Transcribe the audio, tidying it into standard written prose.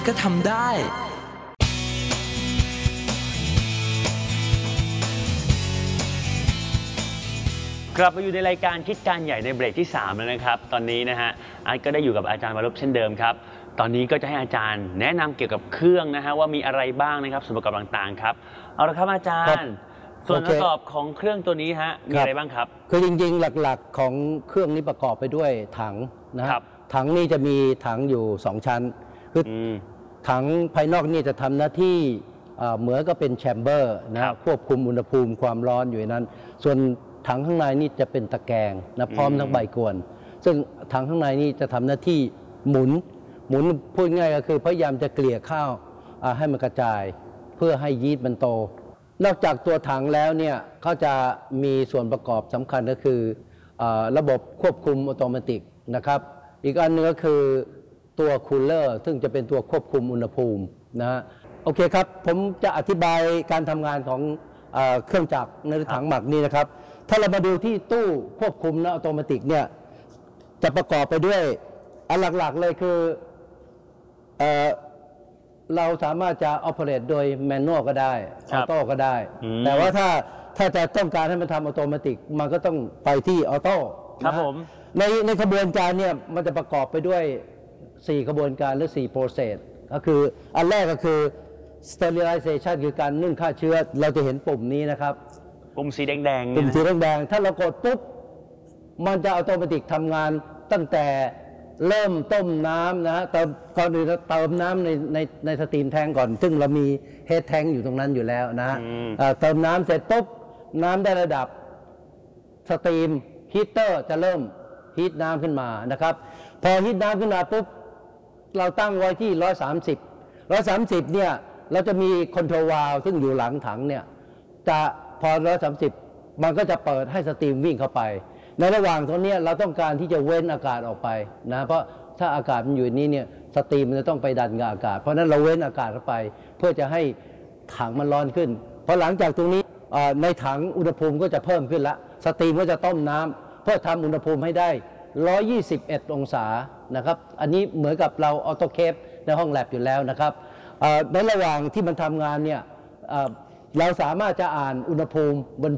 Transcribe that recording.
ก็ทำได้กลับมาอยู่ในรายการคิดการใหญ่ในเบรกที่3แล้วนะครับตอนนี้นะฮะอาร์ตก็ได้อยู่กับอาจารย์วรบเช่นเดิมครับตอนนี้ก็จะให้อาจารย์แนะนำเกี่ยวกับเครื่องนะฮะว่ามีอะไรบ้างนะครับส่วนประกอบต่างๆครับเอาละครับอาจารย์ส่วนประกอบของเครื่องตัวนี้ฮะมีอะไรบ้างครับคือจริงๆหลักๆของเครื่องนี้ประกอบไปด้วยถังนะครับถังนี้จะมีถังอยู่2ชั้นคือถังภายนอกนี่จะทำหน้าที่เหมือนก็เป็นแชมเบอร์นะควบคุมอุณหภูมิความร้อนอยู่ในนั้นส่วนถังข้างในนี่จะเป็นตะแกรงนะพร้อมทั้งใบกวนซึ่งถังข้างในนี่จะทำหน้าที่หมุนพูดง่ายก็คือพยายามจะเกลี่ยข้าวให้มันกระจายเพื่อให้ยีสต์มันโตนอกจากตัวถังแล้วเนี่ยเขาจะมีส่วนประกอบสำคัญก็คือระบบควบคุมอัตโนมัตินะครับอีกอันนึงก็คือตัวคูลเลอร์ซึ่งจะเป็นตัวควบคุมอุณหภูมินะฮะโอเคครับผมจะอธิบายการทำงานของเครื่องจักรในถังหมักนี่นะครับถ้าเรามาดูที่ตู้ควบคุมอัตโนมัติเนี่ยจะประกอบไปด้วยอันหลักๆเลยคือเราสามารถจะ operate โดยแมนนวลก็ได้ออโต้ก็ได้แต่ว่าถ้าจะต้องการให้มันทำอัตโนมัติมันก็ต้องไปที่ออโต้ครับผมในกระบวนการเนี่ยมันจะประกอบไปด้วย4กระบวนการหรือ4 process ก็คืออันแรกก็คือ sterilization คือการนึ่งฆ่าเชื้อเราจะเห็นปุ่มนี้นะครับปุ่มสีแดงๆปุ่มสีแดงๆถ้าเรากดปุ๊บมันจะอัตโนมัติทำงานตั้งแต่เริ่มต้มน้ำนะฮะก่อนอื่นเราเติมน้ำในสตรีมแทงก่อนซึ่งเรามีเฮดแทงอยู่ตรงนั้นอยู่แล้วนะฮะเติมน้ำเสร็จปุ๊บน้ำได้ระดับสตรีมฮีตเตอร์จะเริ่มฮีทน้ำขึ้นมานะครับพอฮีทน้ำขึ้นมาปุ๊บเราตั้งไว้ที่130เนี่ยเราจะมีคอนโทรลวาลว์ซึ่งอยู่หลังถังเนี่ยจะพอ130มันก็จะเปิดให้สตรีมวิ่งเข้าไปในระหว่างตรงนี้เราต้องการที่จะเว้นอากาศออกไปนะเพราะถ้าอากาศมันอยู่นี้เนี่ยสตรีมมันจะต้องไปดันกับอากาศเพราะนั้นเราเว้นอากาศเข้าไปเพื่อจะให้ถังมันร้อนขึ้นพอหลังจากตรงนี้ในถังอุณหภูมิก็จะเพิ่มขึ้นละสตรีมก็จะต้มน้ำเพื่อทำอุณหภูมิให้ได้121องศานะครับอันนี้เหมือนกับเราออโตเคปในห้องแลบอยู่แล้วนะครับในระหว่างที่มันทำงานเนี่ยเราสามารถจะอ่านอุณหภูมิบน